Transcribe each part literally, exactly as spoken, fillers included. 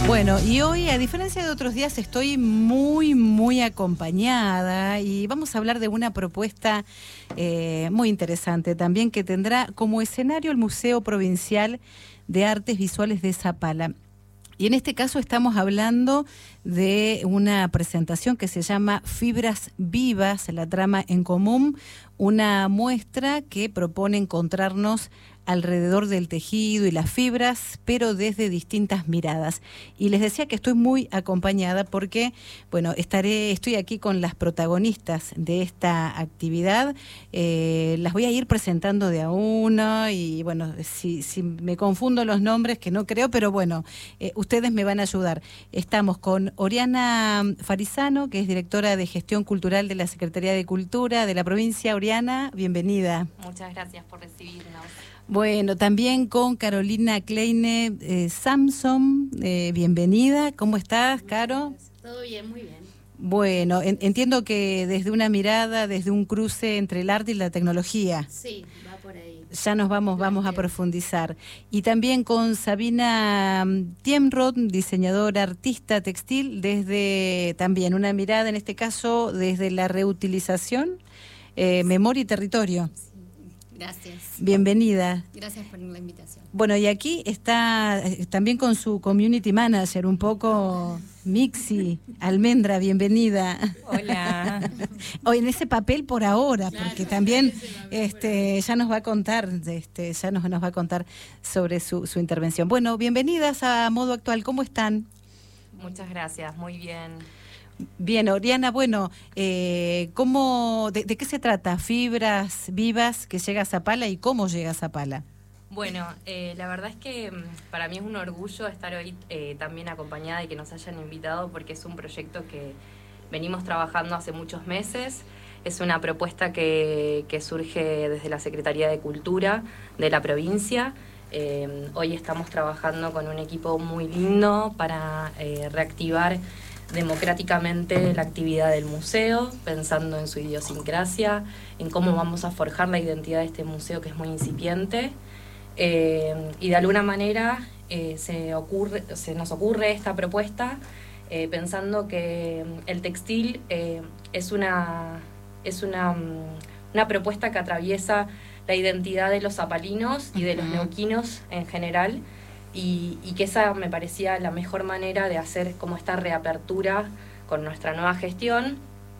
Bueno, y hoy, a diferencia de otros días, estoy muy, muy acompañada y vamos a hablar de una propuesta eh, muy interesante también que tendrá como escenario el Museo Provincial de Artes Visuales de Zapala. Y en este caso estamos hablando de una presentación que se llama Fibras Vivas, la trama en común, una muestra que propone encontrarnos alrededor del tejido y las fibras, pero desde distintas miradas. Y les decía que estoy muy acompañada porque, bueno, estaré, estoy aquí con las protagonistas de esta actividad. Eh, las voy a ir presentando de a uno y, bueno, si, si me confundo los nombres, que no creo, pero bueno, eh, ustedes me van a ayudar. Estamos con Oriana Farisano, que es directora de Gestión Cultural de la Secretaría de Cultura de la provincia. Oriana, bienvenida. Muchas gracias por recibirnos. Bueno, también con Carolina Kleine eh, Samson, eh, bienvenida. ¿Cómo estás, Caro? Todo bien, muy bien. Bueno, en, entiendo que desde una mirada, desde un cruce entre el arte y la tecnología. Sí, va por ahí. Ya nos vamos, vamos a profundizar. Y también con Sabina Tiemrod, diseñadora, artista textil, desde también una mirada, en este caso, desde la reutilización, eh, memoria y territorio. Gracias. Bienvenida. Gracias por la invitación. Bueno, y aquí está eh, también con su community manager, un poco Mixi Almendra, bienvenida. Hola. Hoy en ese papel por ahora, claro, porque también este ya nos va a contar, este ya nos, nos va a contar sobre su, su intervención. Bueno, bienvenidas a Modo Actual, ¿cómo están? Muchas gracias, muy bien. Bien, Oriana, bueno, eh, ¿cómo, de, ¿de qué se trata? Fibras Vivas que llega a Zapala y cómo llega a Zapala. Bueno, eh, la verdad es que para mí es un orgullo estar hoy eh, también acompañada y que nos hayan invitado porque es un proyecto que venimos trabajando hace muchos meses. Es una propuesta que, que surge desde la Secretaría de Cultura de la provincia. Eh, hoy estamos trabajando con un equipo muy lindo para eh, reactivar democráticamente la actividad del museo, pensando en su idiosincrasia, en cómo vamos a forjar la identidad de este museo que es muy incipiente. Eh, y de alguna manera eh, se, ocurre, se nos ocurre esta propuesta eh, pensando que el textil eh, es, una, es una, una propuesta que atraviesa la identidad de los zapalinos y de los neuquinos en general. Y, y que esa me parecía la mejor manera de hacer como esta reapertura con nuestra nueva gestión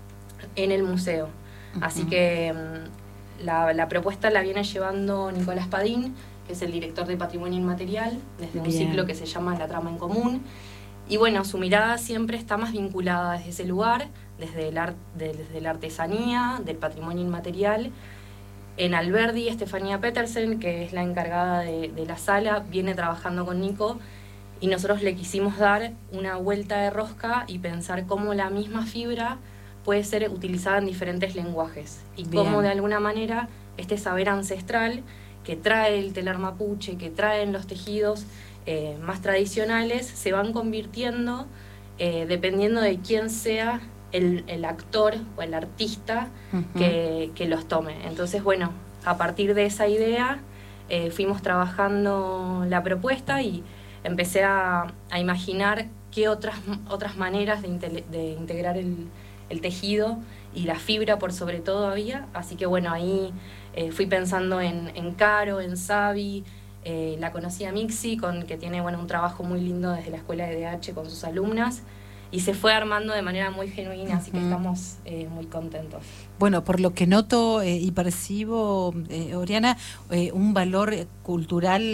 en el museo. Uh-huh. Así que la, la propuesta la viene llevando Nicolás Padín, que es el director de Patrimonio Inmaterial, desde un Bien. ciclo que se llama La Trama en Común. Y bueno, su mirada siempre está más vinculada desde ese lugar, desde, el art, de, desde la artesanía, del patrimonio inmaterial. En Alberdi, Estefanía Petersen, que es la encargada de, de la sala, viene trabajando con Nico y nosotros le quisimos dar una vuelta de rosca y pensar cómo la misma fibra puede ser utilizada en diferentes lenguajes y Bien. cómo de alguna manera este saber ancestral que trae el telar mapuche, que traen los tejidos eh, más tradicionales, se van convirtiendo eh, dependiendo de quién sea El, el actor o el artista uh-huh. que, que los tome. Entonces, bueno, a partir de esa idea eh, fuimos trabajando la propuesta y empecé a, a imaginar qué otras, otras maneras de, inte- de integrar el, el tejido y la fibra por sobre todo había. Así que bueno, ahí eh, fui pensando en, en Caro, en Sabi, eh, la conocí a Mixi, con, que tiene bueno, un trabajo muy lindo desde la escuela de D H con sus alumnas. Y se fue armando de manera muy genuina, así que uh-huh. estamos eh, muy contentos. Bueno, por lo que noto eh, y percibo, eh, Oriana, eh, un valor cultural,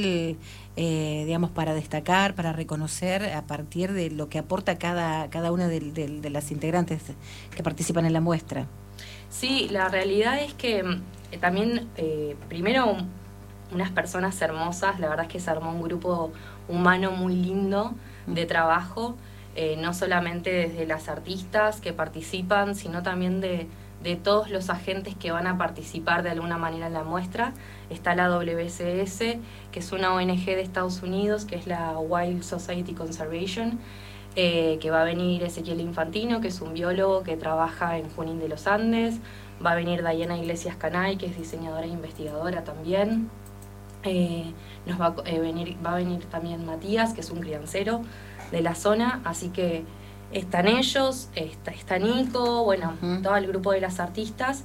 eh, digamos, para destacar, para reconocer a partir de lo que aporta cada, cada una de, de, de las integrantes que participan en la muestra. Sí, la realidad es que eh, también, eh, primero, unas personas hermosas, la verdad es que se armó un grupo humano muy lindo de trabajo. Eh, no solamente desde las artistas que participan, sino también de, de todos los agentes que van a participar de alguna manera en la muestra. Está la W C S, que es una O N G de Estados Unidos, que es la Wild Society Conservation, eh, que va a venir Ezequiel Infantino, que es un biólogo que trabaja en Junín de los Andes, va a venir Dayana Iglesias Canay, que es diseñadora e investigadora también. Eh, nos va a, eh, venir, va a venir también Matías, que es un criancero de la zona, así que están ellos, está, está Nico, bueno, uh-huh. todo el grupo de las artistas,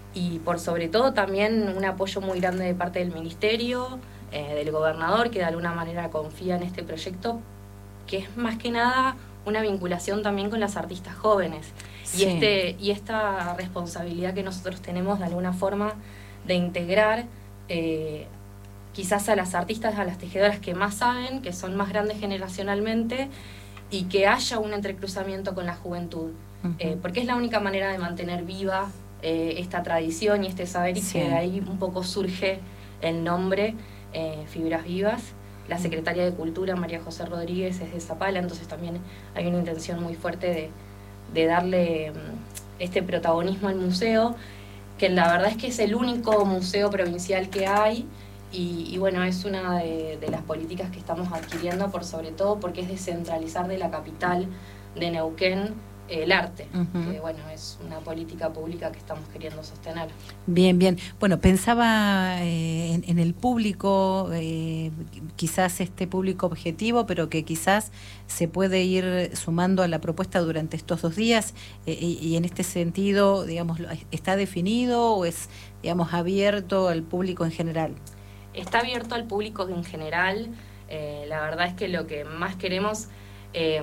y por sobre todo también un apoyo muy grande de parte del ministerio, eh, del gobernador, que de alguna manera confía en este proyecto, que es más que nada una vinculación también con las artistas jóvenes. Sí. Y, este, y esta responsabilidad que nosotros tenemos de alguna forma de integrar eh, quizás a las artistas, a las tejedoras que más saben, que son más grandes generacionalmente, y que haya un entrecruzamiento con la juventud. Uh-huh. eh, porque es la única manera de mantener viva eh, esta tradición y este saber, y sí. que de ahí un poco surge el nombre eh, Fibras Vivas. La secretaria de Cultura, María José Rodríguez, es de Zapala, entonces también hay una intención muy fuerte de, de darle este protagonismo al museo, que la verdad es que es el único museo provincial que hay, y, y bueno, es una de, de las políticas que estamos adquiriendo, por sobre todo porque es descentralizar de la capital de Neuquén el arte, uh-huh. que bueno, es una política pública que estamos queriendo sostener. Bien, bien. Bueno, pensaba eh, en, en el público, eh, quizás este público objetivo, pero que quizás se puede ir sumando a la propuesta durante estos dos días, eh, y, y en este sentido, digamos, ¿está definido o es, digamos, abierto al público en general? Está abierto al público en general. Eh, la verdad es que lo que más queremos eh,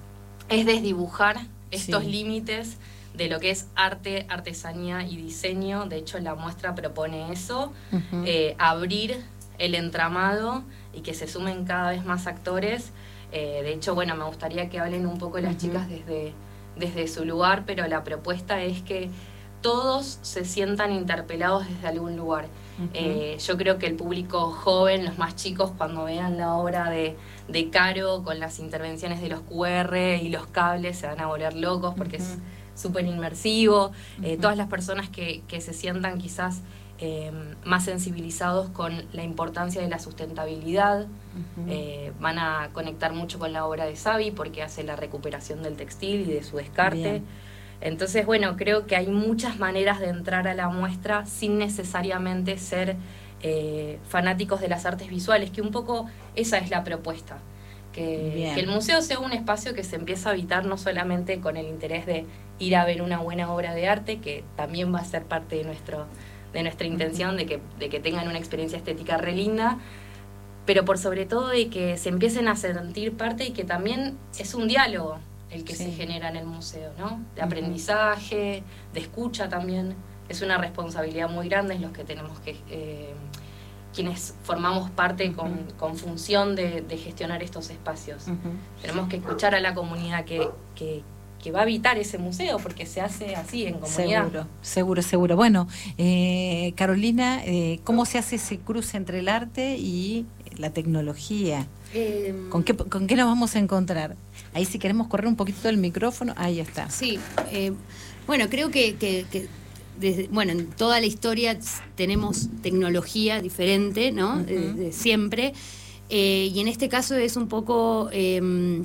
es desdibujar estos sí. límites de lo que es arte, artesanía y diseño. De hecho, la muestra propone eso, uh-huh. eh, abrir el entramado y que se sumen cada vez más actores. Eh, de hecho, bueno, me gustaría que hablen un poco las uh-huh. chicas desde, desde su lugar, pero la propuesta es que todos se sientan interpelados desde algún lugar. Uh-huh. Eh, yo creo que el público joven, los más chicos, cuando vean la obra de, de Caro con las intervenciones de los cu erre y los cables, se van a volver locos porque uh-huh. es súper inmersivo. Uh-huh. Eh, todas las personas que, que se sientan quizás eh, más sensibilizados con la importancia de la sustentabilidad, uh-huh. eh, van a conectar mucho con la obra de Xavi porque hace la recuperación del textil y de su descarte. Bien. Entonces, bueno, creo que hay muchas maneras de entrar a la muestra sin necesariamente ser eh, fanáticos de las artes visuales, que un poco esa es la propuesta. Que, que el museo sea un espacio que se empieza a habitar no solamente con el interés de ir a ver una buena obra de arte, que también va a ser parte de, nuestro, de nuestra intención de que, de que tengan una experiencia estética re linda, pero por sobre todo de que se empiecen a sentir parte y que también es un diálogo el que sí. se genera en el museo, ¿no? De aprendizaje, de escucha también. Es una responsabilidad muy grande, es los que tenemos que, eh, quienes formamos parte uh-huh. con, con función de, de gestionar estos espacios. Uh-huh. Tenemos que escuchar a la comunidad que, que, que va a habitar ese museo, porque se hace así, en comunidad. Seguro, seguro, seguro. Bueno, eh, Carolina, eh, ¿cómo se hace ese cruce entre el arte y la tecnología? Eh, ¿Con qué, ¿Con qué nos vamos a encontrar? Ahí si queremos correr un poquito el micrófono, ahí está. Sí, eh, bueno, creo que, que, que desde, bueno, en toda la historia tenemos tecnología diferente, ¿no? Uh-huh. de, de siempre, eh, y en este caso es un poco eh,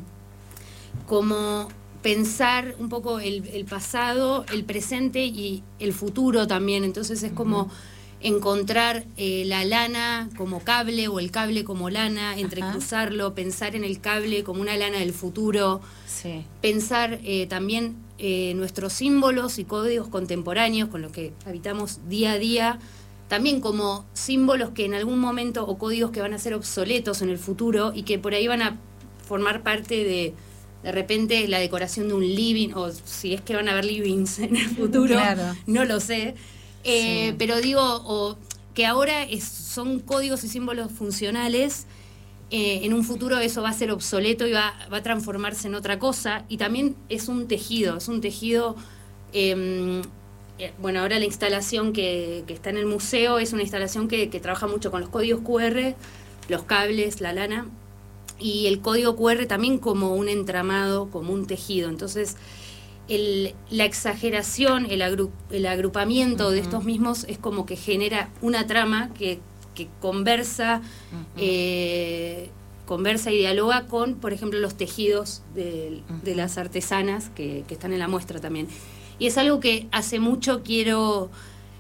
como pensar un poco el, el pasado, el presente y el futuro también. Entonces es uh-huh. como encontrar eh, la lana como cable o el cable como lana, entrecruzarlo, Ajá. pensar en el cable como una lana del futuro, sí. pensar eh, también eh, nuestros símbolos y códigos contemporáneos con los que habitamos día a día, también como símbolos que en algún momento, o códigos que van a ser obsoletos en el futuro y que por ahí van a formar parte de, de repente, la decoración de un living, o si es que van a haber livings en el futuro, claro. no lo sé. Eh, sí. Pero digo, o, que ahora es, son códigos y símbolos funcionales, eh, en un futuro eso va a ser obsoleto y va, va a transformarse en otra cosa, y también es un tejido, es un tejido, eh, eh, bueno, ahora la instalación que, que está en el museo es una instalación que, que trabaja mucho con los códigos cu erre, los cables, la lana, y el código cu erre también como un entramado, como un tejido. Entonces El, la exageración, el, agru, el agrupamiento uh-huh. de estos mismos es como que genera una trama que, que conversa, uh-huh. eh, conversa y dialoga con, por ejemplo, los tejidos de, uh-huh. de las artesanas que, que están en la muestra también. Y es algo que hace mucho quiero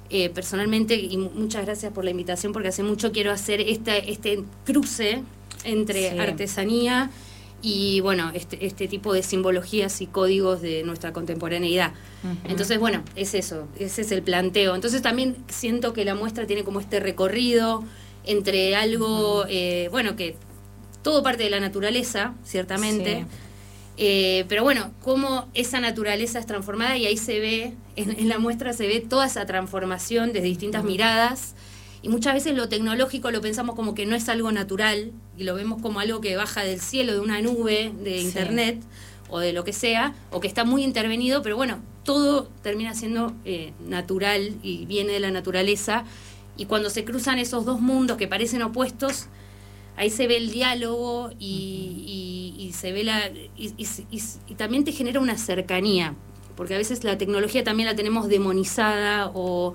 eh, personalmente, y muchas gracias por la invitación, porque hace mucho quiero hacer este, este cruce entre sí. artesanía y bueno, este, este tipo de simbologías y códigos de nuestra contemporaneidad. Uh-huh. Entonces, bueno, es eso, ese es el planteo. Entonces también siento que la muestra tiene como este recorrido entre algo, uh-huh. eh, bueno, que todo parte de la naturaleza, ciertamente, sí. eh, pero bueno, cómo esa naturaleza es transformada, y ahí se ve, en, en la muestra se ve toda esa transformación desde distintas uh-huh. miradas. Y muchas veces lo tecnológico lo pensamos como que no es algo natural y lo vemos como algo que baja del cielo, de una nube, de internet sí. o de lo que sea, o que está muy intervenido, pero bueno, todo termina siendo eh, natural y viene de la naturaleza. Y cuando se cruzan esos dos mundos que parecen opuestos, ahí se ve el diálogo y, y, y se ve la y, y, y, y también te genera una cercanía, porque a veces la tecnología también la tenemos demonizada o,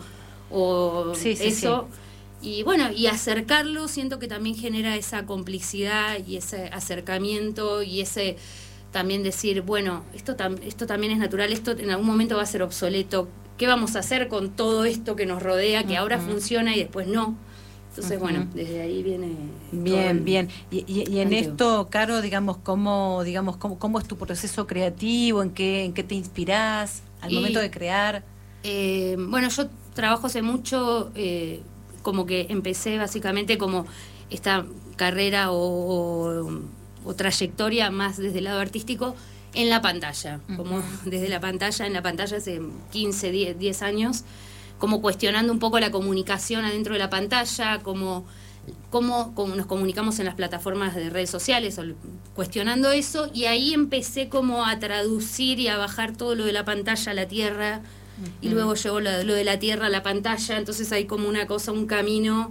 o sí, sí, eso. Sí. Y bueno, y acercarlo siento que también genera esa complicidad y ese acercamiento y ese también decir, bueno, esto, tam- esto también es natural, esto en algún momento va a ser obsoleto. ¿Qué vamos a hacer con todo esto que nos rodea, que uh-huh. ahora funciona y después no? Entonces, uh-huh. bueno, desde ahí viene... Bien, bien. Y, y, y en esto, Caro, digamos, ¿cómo, digamos cómo, cómo es tu proceso creativo? ¿En qué, en qué te inspirás al y, momento de crear? Eh, bueno, yo trabajo hace mucho... Eh, como que empecé básicamente como esta carrera o, o, o trayectoria más desde el lado artístico en la pantalla, uh-huh. como desde la pantalla, en la pantalla hace quince, diez años, como cuestionando un poco la comunicación adentro de la pantalla, como cómo, cómo nos comunicamos en las plataformas de redes sociales, cuestionando eso, y ahí empecé como a traducir y a bajar todo lo de la pantalla a la tierra. Y luego llegó lo, lo de la tierra a la pantalla, entonces hay como una cosa, un camino,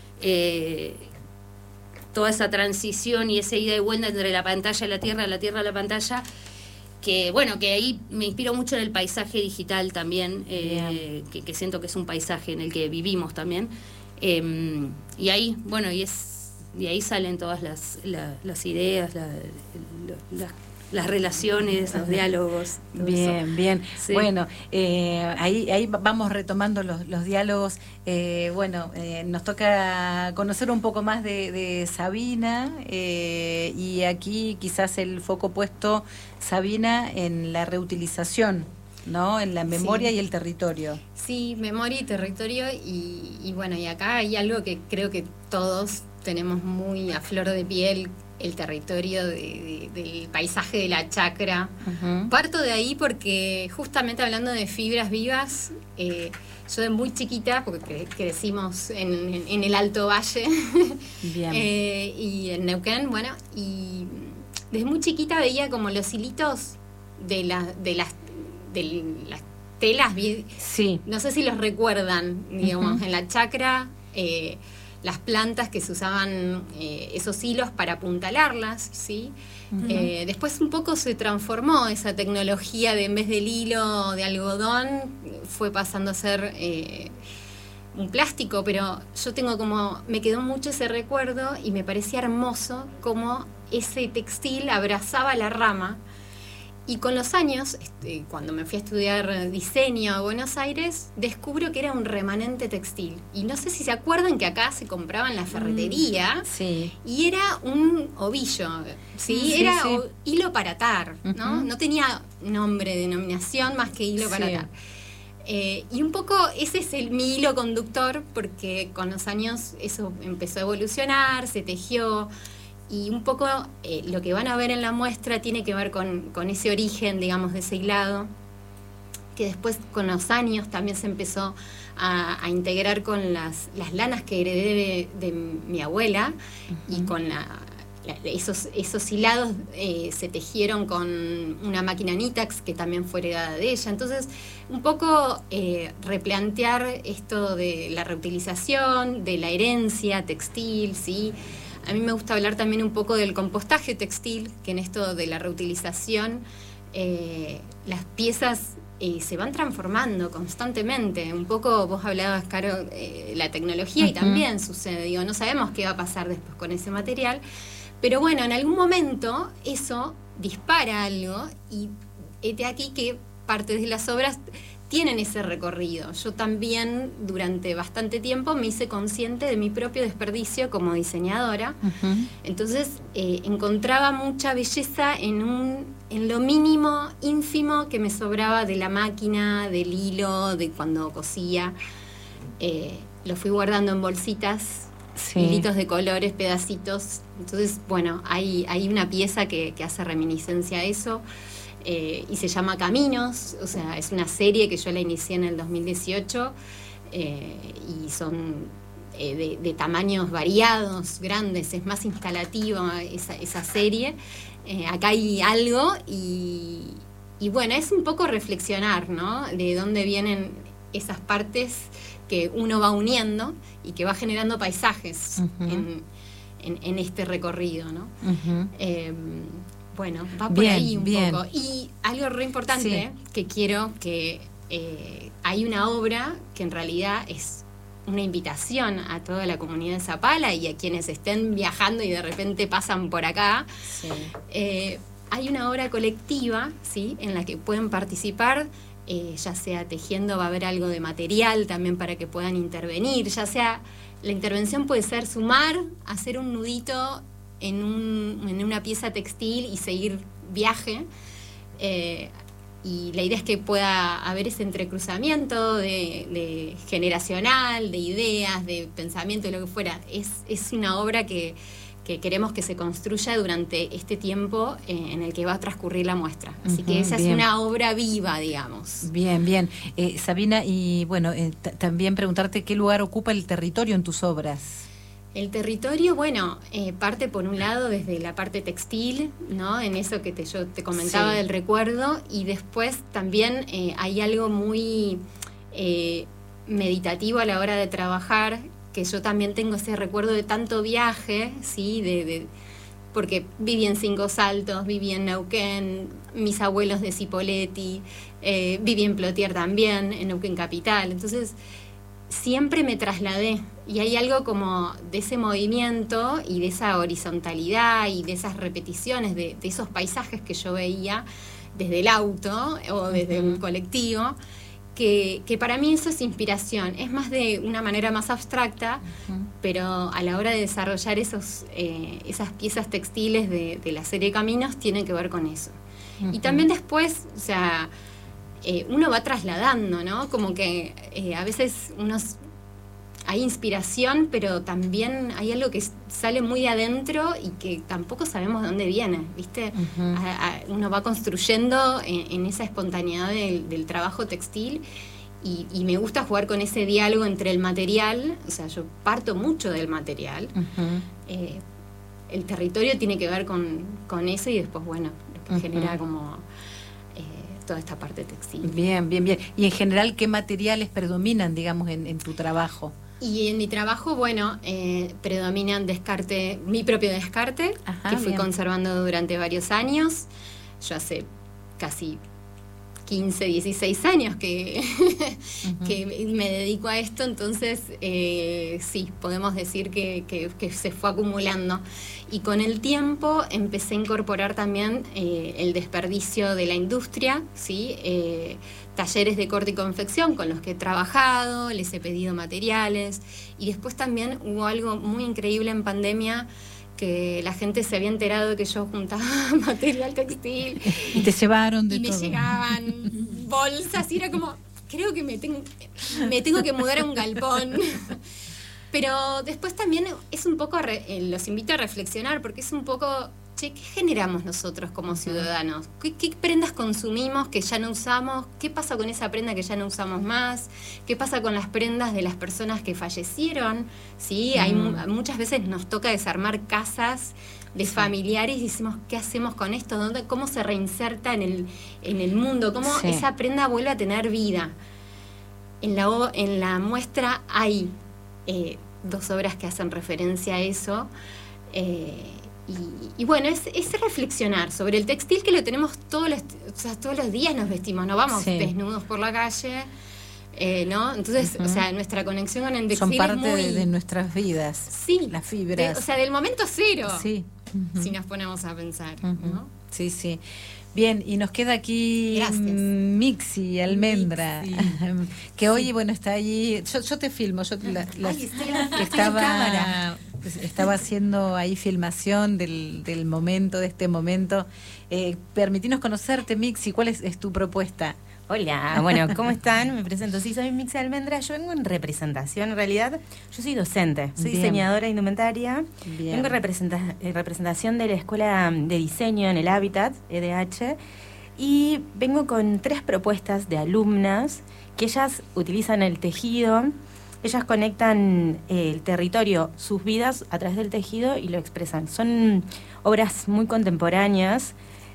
eh, toda esa transición y esa ida y vuelta entre la pantalla y la tierra, la tierra a la pantalla, que bueno, que ahí me inspiro mucho en el paisaje digital también, eh, que, que siento que es un paisaje en el que vivimos también, eh, y ahí, bueno, y es y ahí salen todas las, la, las ideas, la, la, las las relaciones, los diálogos. Bien, eso. bien. Sí. Bueno, eh, ahí, ahí vamos retomando los, los diálogos. Eh, bueno, eh, nos toca conocer un poco más de, de Sabina, eh, y aquí quizás el foco puesto, Sabina, en la reutilización, ¿no? En la memoria sí. y el territorio. Sí, memoria y territorio, y, y bueno, y acá hay algo que creo que todos tenemos muy a flor de piel, el territorio de, de, del paisaje de la chacra. Uh-huh. Parto de ahí porque justamente hablando de fibras vivas, eh, yo de muy chiquita, porque crecimos en, en, en el Alto Valle eh, y en Neuquén, bueno, y desde muy chiquita veía como los hilitos de, la, de, las, de las telas, sí. no sé si los recuerdan, digamos, uh-huh. en la chacra, eh, las plantas que se usaban, eh, esos hilos para apuntalarlas, ¿sí? Uh-huh. Eh, después un poco se transformó esa tecnología de, en vez del hilo de algodón, fue pasando a ser eh, un plástico, pero yo tengo como, me quedó mucho ese recuerdo y me parecía hermoso cómo ese textil abrazaba la rama. Y con los años, este, cuando me fui a estudiar diseño a Buenos Aires, descubro que era un remanente textil. Y no sé si se acuerdan que acá se compraba en la ferretería, mm, sí. y era un ovillo, ¿sí? Sí, era sí. O, hilo para atar, ¿no? Uh-huh. No tenía nombre, denominación más que hilo para sí. atar. Eh, y un poco ese es el, mi hilo conductor, porque con los años eso empezó a evolucionar, se tejió. Y un poco eh, lo que van a ver en la muestra tiene que ver con, con ese origen, digamos, de ese hilado, que después con los años también se empezó a, a integrar con las, las lanas que heredé de, de mi abuela, uh-huh. y con la, la, esos, esos hilados eh, se tejieron con una máquina Nitax que también fue heredada de ella. Entonces, un poco eh, replantear esto de la reutilización, de la herencia textil, ¿sí? A mí me gusta hablar también un poco del compostaje textil, que en esto de la reutilización, eh, las piezas eh, se van transformando constantemente. Un poco vos hablabas, Caro, eh, la tecnología, uh-huh. y también sucede. Digo, no sabemos qué va a pasar después con ese material, pero bueno, en algún momento eso dispara algo, y este aquí que parte de las obras tienen ese recorrido. Yo también durante bastante tiempo me hice consciente de mi propio desperdicio como diseñadora. Uh-huh. Entonces eh, encontraba mucha belleza en, un, en lo mínimo, ínfimo que me sobraba de la máquina, del hilo, de cuando cosía. Eh, lo fui guardando en bolsitas, sí. hilitos de colores, pedacitos. Entonces, bueno, hay, hay una pieza que, que hace reminiscencia a eso. Eh, y se llama Caminos, o sea, es una serie que yo la inicié en el dos mil dieciocho eh, y son eh, de, de tamaños variados, grandes, es más instalativa esa, esa serie. Eh, acá hay algo y, y bueno, es un poco reflexionar, ¿no? De dónde vienen esas partes que uno va uniendo y que va generando paisajes uh-huh. en, en, en este recorrido, ¿no? Uh-huh. Eh, Bueno, va por bien, ahí un bien. poco. Y algo re importante sí. que quiero que eh, hay una obra que en realidad es una invitación a toda la comunidad de Zapala y a quienes estén viajando y de repente pasan por acá. Sí. Eh, hay una obra colectiva, ¿sí? En la que pueden participar, eh, ya sea tejiendo, va a haber algo de material también para que puedan intervenir, ya sea, la intervención puede ser sumar, hacer un nudito En, un, en una pieza textil y seguir viaje. Eh, y la idea es que pueda haber ese entrecruzamiento de, de generacional, de ideas, de pensamiento, de lo que fuera. Es, es una obra que, que queremos que se construya durante este tiempo eh, en el que va a transcurrir la muestra. Así uh-huh, que esa bien. es una obra viva, digamos. Bien, bien. Eh, Sabina, y bueno, eh, t- también preguntarte qué lugar ocupa el territorio en tus obras. El territorio, bueno, eh, parte por un lado desde la parte textil, ¿no? En eso que te, yo te comentaba sí. del recuerdo, y después también eh, hay algo muy eh, meditativo a la hora de trabajar, que yo también tengo ese recuerdo de tanto viaje, ¿sí? De, de, porque viví en Cinco Saltos, viví en Neuquén, mis abuelos de Cipolletti, eh, viví en Plotier también, en Neuquén Capital, entonces siempre me trasladé y hay algo como de ese movimiento y de esa horizontalidad y de esas repeticiones de, de esos paisajes que yo veía desde el auto o desde uh-huh. un colectivo que, que para mí eso es inspiración, es más de una manera más abstracta uh-huh. pero a la hora de desarrollar esos, eh, esas piezas textiles de, de la serie Caminos tienen que ver con eso uh-huh. y también después, o sea, Eh, uno va trasladando, ¿no? Como que eh, a veces unos hay inspiración, pero también hay algo que sale muy adentro y que tampoco sabemos de dónde viene, ¿viste? Uh-huh. A, a, uno va construyendo en, en esa espontaneidad del, del trabajo textil y, y me gusta jugar con ese diálogo entre el material, o sea, yo parto mucho del material. Uh-huh. Eh, el territorio tiene que ver con, con eso y después, bueno, lo que uh-huh. genera como toda esta parte textil. Bien, bien, bien. Y en general, ¿qué materiales predominan, digamos, en, en tu trabajo? Y en mi trabajo, bueno, eh, predominan descarte, mi propio descarte, Ajá, que fui bien. conservando durante varios años. Yo hace casi quince, dieciséis años que, uh-huh. que me dedico a esto, entonces eh, sí, podemos decir que, que, que se fue acumulando. Y con el tiempo empecé a incorporar también eh, el desperdicio de la industria, ¿sí? Eh, talleres de corte y confección con los que he trabajado, les he pedido materiales, y después también hubo algo muy increíble en pandemia, que la gente se había enterado de que yo juntaba material textil. Y te llevaron de y todo. Y me llegaban bolsas y era como, creo que me tengo, me tengo que mudar a un galpón. Pero después también es un poco, eh, los invito a reflexionar, porque es un poco, che, ¿qué generamos nosotros como ciudadanos? ¿Qué, qué prendas consumimos que ya no usamos? ¿Qué pasa con esa prenda que ya no usamos más? ¿Qué pasa con las prendas de las personas que fallecieron? ¿Sí? Mm. Hay, muchas veces nos toca desarmar casas de sí. familiares y decimos, ¿qué hacemos con esto? ¿Dónde, ¿Cómo se reinserta en el, en el mundo? ¿Cómo sí. esa prenda vuelve a tener vida? En la, en la muestra hay eh, dos obras que hacen referencia a eso. Eh, Y, y bueno, es, es reflexionar sobre el textil, que lo tenemos todos los, o sea, todos los días nos vestimos, no vamos sí. desnudos por la calle, eh, ¿no? Entonces, uh-huh. o sea, nuestra conexión con el textil son parte es muy, de, de nuestras vidas. Sí. Las fibras. De, o sea, del momento cero. Sí. uh-huh. si nos ponemos a pensar, uh-huh. ¿no? Sí, sí. Bien, y nos queda aquí Gracias. Mixi Almendra, Mixi. que hoy, bueno, está allí. Yo, yo te filmo, yo la, la, Ay, estoy, la, que estaba, estaba haciendo ahí filmación del, del momento, de este momento. Eh, permitinos conocerte, Mixi, ¿cuál es, es tu propuesta? Hola, bueno, ¿cómo están? Me presento, sí, soy Mixi Almendra, yo vengo en representación, en realidad, yo soy docente, soy Bien. diseñadora de indumentaria, Bien. vengo en representa- representación de la Escuela de Diseño en el Hábitat, E D H, y vengo con tres propuestas de alumnas que ellas utilizan el tejido, ellas conectan el territorio, sus vidas a través del tejido y lo expresan. Son obras muy contemporáneas,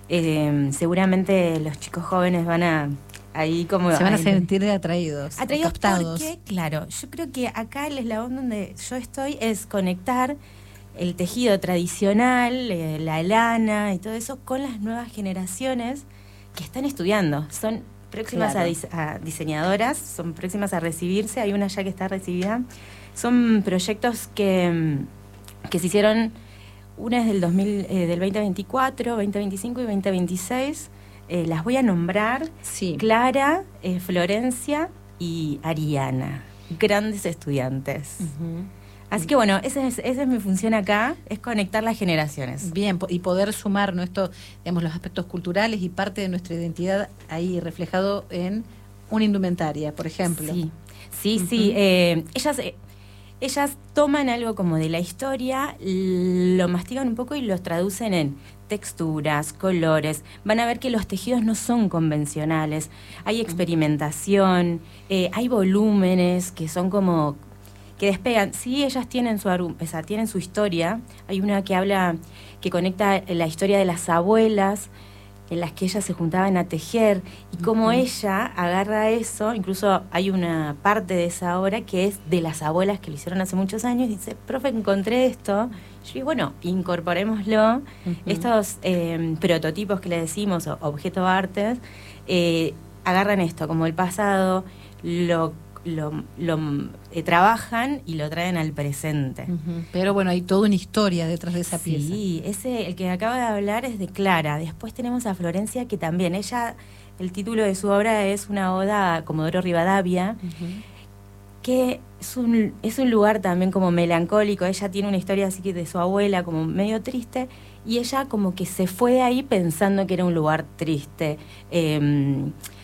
eh, seguramente los chicos jóvenes van a... Ahí como se van a ahí, sentir atraídos, atraídos captados. Porque, claro, yo creo que acá el eslabón donde yo estoy es conectar el tejido tradicional, eh, la lana y todo eso con las nuevas generaciones que están estudiando. Son próximas claro. a, dise- a diseñadoras, son próximas a recibirse, hay una ya que está recibida. Son proyectos que, que se hicieron, una es del, dos mil, eh, del veinte veinticuatro, veinte veinticinco y veinte veintiséis. Eh, las voy a nombrar, sí. Clara, eh, Florencia y Ariana, grandes estudiantes. Uh-huh. Así que bueno, esa es, esa es mi función acá, es conectar las generaciones. Bien, y poder sumar nuestro, digamos, los aspectos culturales y parte de nuestra identidad ahí reflejado en una indumentaria, por ejemplo. Sí, sí, uh-huh. sí. Eh, ellas... Eh, Ellas toman algo como de la historia, lo mastigan un poco y lo traducen en texturas, colores. Van a ver que los tejidos no son convencionales. Hay experimentación, eh, hay volúmenes que son como... que despegan. Sí, ellas tienen su, o sea, tienen su historia. Hay una que habla, que conecta la historia de las abuelas, en las que ellas se juntaban a tejer, y cómo uh-huh. ella agarra eso, incluso hay una parte de esa obra que es de las abuelas que lo hicieron hace muchos años, y dice, profe, encontré esto. Yo digo, bueno, incorporémoslo, uh-huh. estos eh, prototipos que le decimos, o objeto artes, eh, agarran esto, como el pasado, lo lo, lo eh, trabajan y lo traen al presente. Uh-huh. Pero bueno, hay toda una historia detrás de esa sí, pieza. Sí, ese, el que acaba de hablar es de Clara. Después tenemos a Florencia, que también, ella, el título de su obra es una oda a Comodoro Rivadavia, uh-huh. que es un, es un lugar también como melancólico. Ella tiene una historia así que de su abuela como medio triste, y ella como que se fue de ahí pensando que era un lugar triste, eh,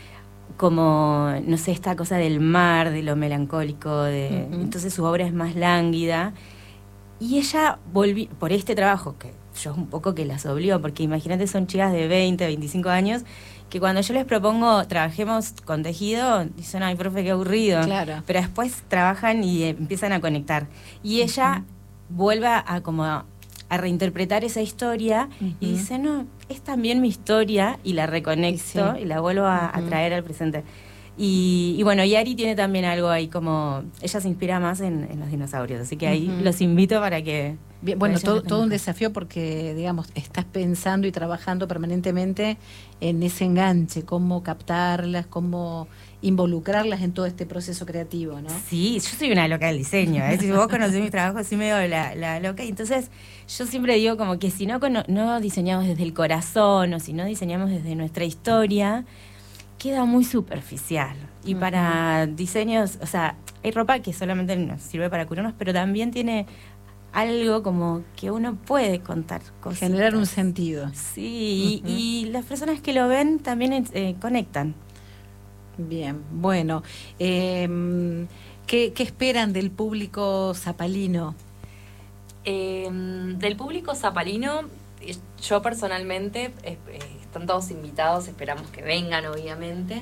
como, no sé, esta cosa del mar, de lo melancólico, de, uh-huh. entonces su obra es más lánguida, y ella volvió, por este trabajo, que yo un poco que las obligo, porque imagínate, son chicas de veinte, veinticinco años, que cuando yo les propongo trabajemos con tejido, dicen, ay, profe, qué aburrido. Claro. Pero después trabajan y eh, empiezan a conectar. Y ella uh-huh. vuelve a como a, a reinterpretar esa historia uh-huh. y dice, no, es también mi historia, y la reconecto sí. y la vuelvo a, uh-huh. a traer al presente. Y, y bueno, Yari tiene también algo ahí como, ella se inspira más en, en los dinosaurios, así que ahí uh-huh. los invito para que... Bien, bueno, todo, todo un desafío porque, digamos, estás pensando y trabajando permanentemente en ese enganche, cómo captarlas, cómo involucrarlas en todo este proceso creativo, ¿no? Sí, yo soy una loca del diseño, ¿eh? Si vos conocés mi trabajo, así me veo la, la loca, y entonces yo siempre digo como que si no, no diseñamos desde el corazón, o si no diseñamos desde nuestra historia, queda muy superficial. Y uh-huh. para diseños, o sea, hay ropa que solamente nos sirve para curarnos, pero también tiene algo como que uno puede contar cosas. Generar un sentido. Sí, uh-huh. y, y las personas que lo ven también eh, conectan. Bien, bueno. Eh, ¿qué, ¿Qué esperan del público zapalino? Eh, del público zapalino, yo personalmente, eh, están todos invitados, esperamos que vengan, obviamente.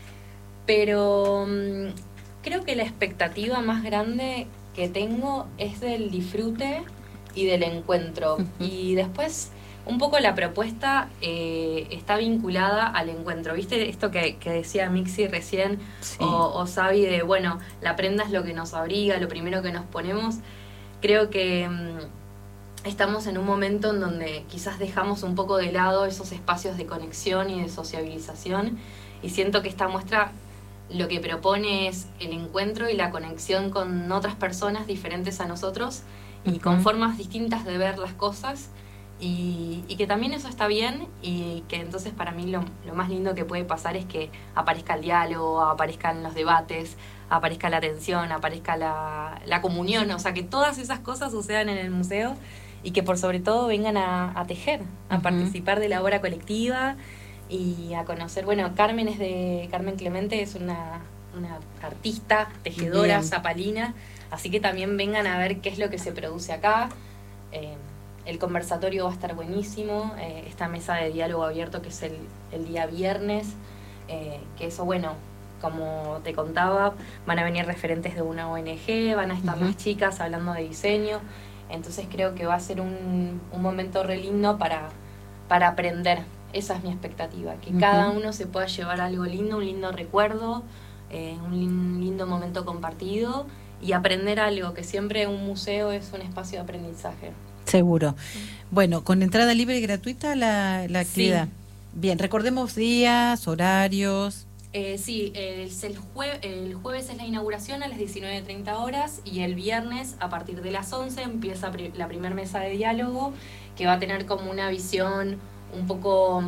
Pero um, creo que la expectativa más grande que tengo es del disfrute y del encuentro. Uh-huh. Y después, un poco la propuesta eh, está vinculada al encuentro. ¿Viste esto que, que decía Mixi recién? Sí. O, o Sabi de, bueno, la prenda es lo que nos abriga, lo primero que nos ponemos. Creo que um, estamos en un momento en donde quizás dejamos un poco de lado esos espacios de conexión y de sociabilización. Y siento que esta muestra lo que propone es el encuentro y la conexión con otras personas diferentes a nosotros y uh-huh. con formas distintas de ver las cosas, Y, y que también eso está bien, y que entonces para mí lo, lo más lindo que puede pasar es que aparezca el diálogo, aparezcan los debates, aparezca la atención, aparezca la, la comunión, o sea, que todas esas cosas sucedan en el museo y que por sobre todo vengan a, a tejer, a uh-huh. participar de la obra colectiva y a conocer. Bueno, Carmen es de Carmen Clemente, es una, una artista, tejedora, bien. zapalina, así que también vengan a ver qué es lo que se produce acá. Eh, El conversatorio va a estar buenísimo, eh, esta mesa de diálogo abierto que es el, el día viernes, eh, que eso, bueno, como te contaba, van a venir referentes de una O N G, van a estar uh-huh. las chicas hablando de diseño, entonces creo que va a ser un, un momento re lindo para, para aprender, esa es mi expectativa, que uh-huh. cada uno se pueda llevar algo lindo, un lindo recuerdo, eh, un lindo momento compartido y aprender algo, que siempre un museo es un espacio de aprendizaje. Seguro. Bueno, con entrada libre y gratuita la, la actividad. Sí. Bien, recordemos días, horarios. Eh, sí, es el, jue- el jueves es la inauguración a las diecinueve treinta horas y el viernes a partir de las once empieza pri- la primera mesa de diálogo que va a tener como una visión un poco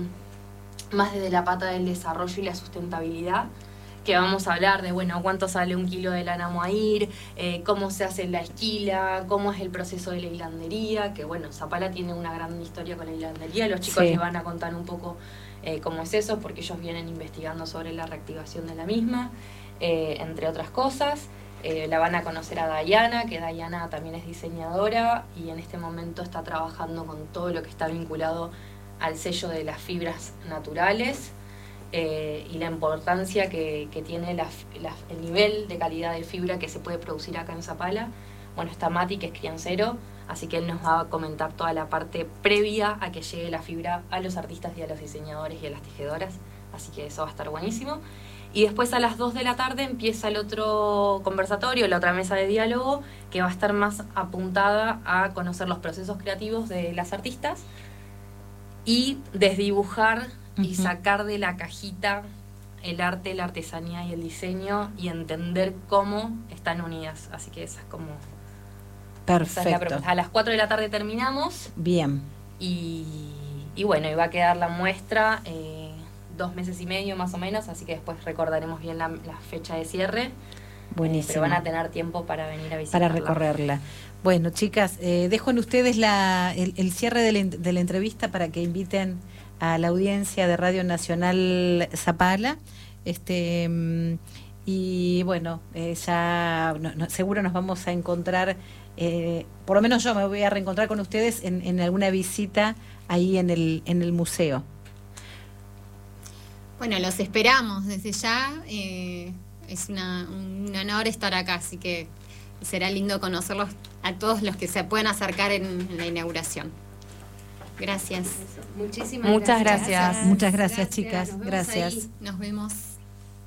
más desde la pata del desarrollo y la sustentabilidad, que vamos a hablar de, bueno, cuánto sale un kilo de lana mohair, eh, cómo se hace la esquila, cómo es el proceso de la hilandería, que bueno, Zapala tiene una gran historia con la hilandería, los chicos sí. les van a contar un poco eh, cómo es eso, porque ellos vienen investigando sobre la reactivación de la misma, eh, entre otras cosas. Eh, la van a conocer a Dayana, que Dayana también es diseñadora y en este momento está trabajando con todo lo que está vinculado al sello de las fibras naturales. Eh, y la importancia que, que tiene la, la, el nivel de calidad de fibra que se puede producir acá en Zapala. Bueno, está Mati, que es criancero, así que él nos va a comentar toda la parte previa a que llegue la fibra a los artistas y a los diseñadores y a las tejedoras, así que eso va a estar buenísimo. Y después a las dos de la tarde empieza el otro conversatorio, la otra mesa de diálogo, que va a estar más apuntada a conocer los procesos creativos de las artistas y desdibujar y sacar de la cajita el arte, la artesanía y el diseño y entender cómo están unidas. Así que esa es como... Perfecto. Esa es la a las cuatro de la tarde terminamos. Bien. Y, y bueno, y va a quedar la muestra eh, dos meses y medio más o menos, así que después recordaremos bien la, la fecha de cierre. Buenísimo. Eh, pero van a tener tiempo para venir a visitarla. Para recorrerla. Bueno, chicas, eh, dejo en ustedes la, el, el cierre de la, de la entrevista para que inviten a la audiencia de Radio Nacional Zapala, este y bueno, eh, ya no, no, seguro nos vamos a encontrar, eh, por lo menos yo me voy a reencontrar con ustedes en, en alguna visita ahí en el, en el museo. Bueno, los esperamos desde ya, eh, es una, un honor estar acá, así que será lindo conocerlos a todos los que se puedan acercar en, en la inauguración. Gracias. Muchísimas Muchas gracias. gracias. Muchas gracias, gracias chicas. Nos gracias. Ahí. Nos vemos.